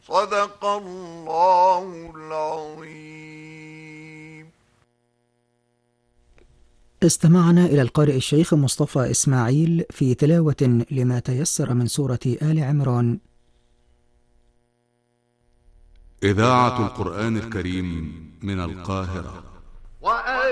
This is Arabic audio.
صدق الله العظيم. استمعنا إلى القارئ الشيخ مصطفى إسماعيل في تلاوة لما تيسر من سورة آل عمران. إذاعة القرآن الكريم من القاهرة.